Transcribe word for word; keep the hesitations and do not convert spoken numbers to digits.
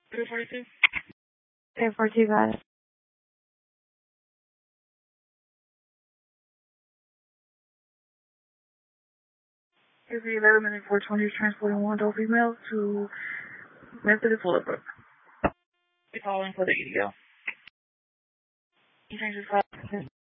three forty-two? three forty-two, got it. Is the eleven minute four twenty transporting one adult female to Methodist Willowbrook. You're calling for the E D O. You change your